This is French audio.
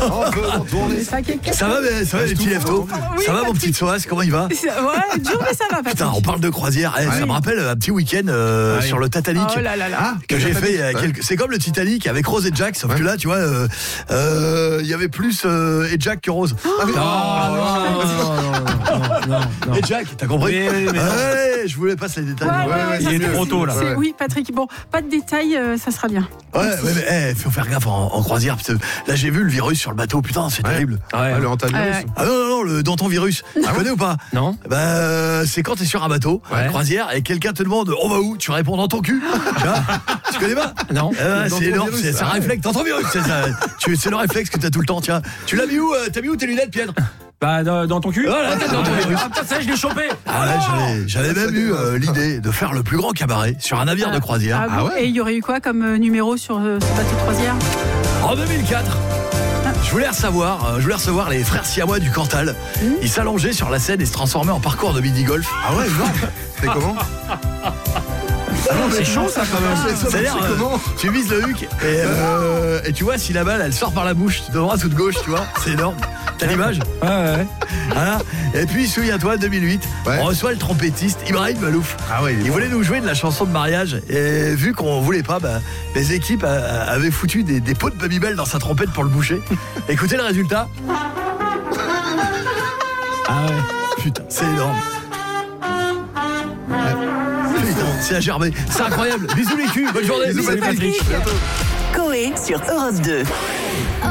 On peut retourner. Ça va les petits leftos? Oui, Ça va mon Patrick. petit Soas? Comment il va? Ouais, dur, mais ça va, Patrick. Putain, on parle de croisière. Ça me rappelle un petit week-end sur le Titanic. Oh là là là. Que j'ai fait il y a quelques... C'est comme le Titanic avec Rose et Jack, sauf que là, tu vois, il y avait plus et Jack que Rose. Non. Et Jack, t'as compris? Ouais, je voulais passer les détails. Ouais, il est trop tôt là. Oui, Patrick, bon, pas de détails, ça sera bien. Ouais, mais faut faire gaffe en croisière. Parce que là, j'ai vu le virus sur le bateau. Putain, c'est terrible. Le hantavirus. Ah non, le danton-virus. Tu connais ou pas? Non. Bah, c'est quand t'es sur un bateau, à croisière, et quelqu'un te demande on va où? Tu réponds dans ton cul. Tu connais pas? Non. C'est énorme, c'est un réflexe. Danton-virus, c'est le réflexe que t'as tout le temps. Tiens, tu l'as mis où? T'as mis où tes lunettes, Pierre? Bah dans ton cul. Voilà, dans ton virus. Ça je l'ai chopé. J'avais même eu l'idée de faire le plus grand cabaret sur un navire de croisière. Ah bon. Et il y aurait eu quoi comme numéro sur ce bateau de croisière? En 2004. Je voulais recevoir les frères siamois du Cantal. Ils s'allongeaient sur la scène et se transformaient en parcours de mini-golf. Ah ouais, non. C'est comment? C'est chaud ça quand même. C'est-à-dire, tu vises le huc et tu vois si la balle elle sort par la bouche de droite ou de gauche, tu vois, c'est énorme. T'as l'image? Ouais. Voilà. Et puis souviens-toi 2008, on reçoit le trompettiste Ibrahim Malouf. Ah ouais, il voulait nous jouer de la chanson de mariage et vu qu'on voulait pas, les équipes avaient foutu des pots de Babybel dans sa trompette pour le boucher. Écoutez le résultat. Ah ouais, putain, c'est énorme. Putain, c'est à gerber. C'est incroyable. Bisous les culs, bonne journée. Bisous, Salut Patrick. Patrick. Coé sur Europe 2.